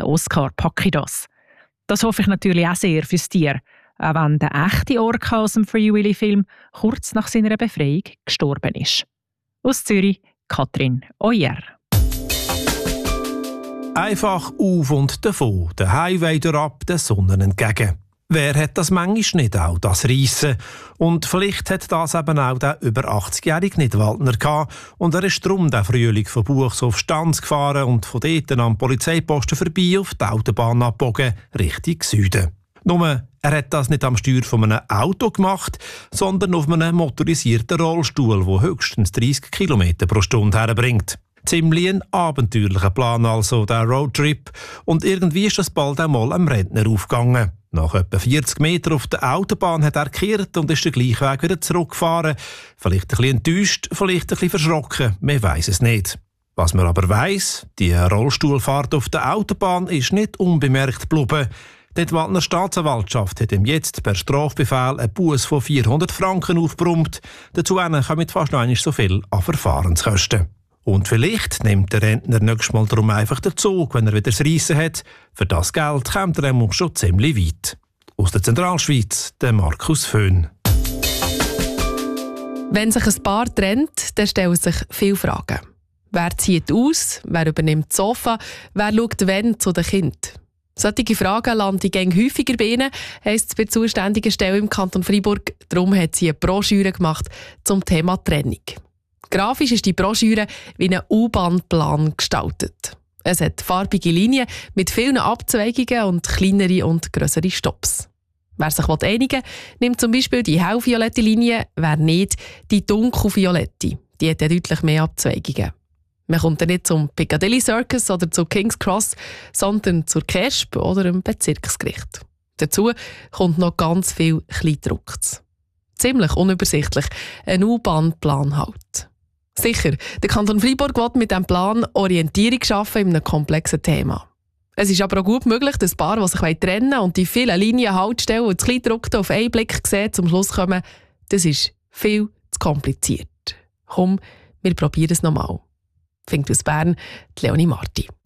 den Oscar packe ich das. Das hoffe ich natürlich auch sehr fürs Tier, auch wenn der echte Orca aus dem Free Willy-Film kurz nach seiner Befreiung gestorben ist. Aus Zürich, Katrin Oyer. Einfach auf und davon, den Highway ab, der Sonne entgegen. Wer hat das manchmal nicht auch, das Reissen? Und vielleicht hat das eben auch der über 80-jährige Nidwaldner gehabt. Und er ist darum den Frühling von Buchs auf Stanz gefahren und von dort am Polizeiposten vorbei auf die Autobahn abgebogen, Richtung Süden. Nur, er hat das nicht am Steuer von einem Auto gemacht, sondern auf einem motorisierten Rollstuhl, der höchstens 30 km pro Stunde herbringt. Ziemlich ein abenteuerlicher Plan also, der Roadtrip. Und irgendwie ist das bald einmal am Rentner aufgegangen. Nach etwa 40 Metern auf der Autobahn hat er gekehrt und ist den gleichen Weg wieder zurückgefahren. Vielleicht ein bisschen enttäuscht, vielleicht ein bisschen verschrocken, man weiss es nicht. Was man aber weiss, die Rollstuhlfahrt auf der Autobahn ist nicht unbemerkt geblieben. Die Nidwaldner Staatsanwaltschaft hat ihm jetzt per Strafbefehl einen Buß von 400 Franken aufgebrummt. Dazu kommen fast noch einmal so viel an Verfahrenskosten. Und vielleicht nimmt der Rentner nächstes Mal darum einfach den Zug, wenn er wieder das Reissen hat. Für das Geld kommt er schon ziemlich weit. Aus der Zentralschweiz, der Markus Föhn. Wenn sich ein Paar trennt, dann stellen sich viele Fragen. Wer zieht aus? Wer übernimmt das Sofa? Wer schaut wann zu den Kindern? Solche Fragen landen häufiger bei ihnen, heisst es bei der zuständigen Stelle im Kanton Freiburg. Darum hat sie eine Broschüre gemacht zum Thema Trennung. Grafisch ist die Broschüre wie ein U-Bahn-Plan gestaltet. Es hat farbige Linien mit vielen Abzweigungen und kleinere und grössere Stopps. Wer sich einigen will, nimmt zum Beispiel die hellviolette Linie, wer nicht, die dunkelviolette. Die hat ja deutlich mehr Abzweigungen. Man kommt dann nicht zum Piccadilly Circus oder zu King's Cross, sondern zur KESB oder dem Bezirksgericht. Dazu kommt noch ganz viel Kleingedrucktes. Ziemlich unübersichtlich, ein U-Bahn-Plan halt. Sicher, der Kanton Freiburg will mit diesem Plan Orientierung schaffen in einem komplexen Thema. Es ist aber auch gut möglich, dass Paare, die sich trennen wollen und die vielen Linien Haltstellen und das Kleingedruckte auf einen Blick sehen, zum Schluss kommen, das ist viel zu kompliziert. Komm, wir probieren es nochmal. Findet aus Bern, Leonie Marti.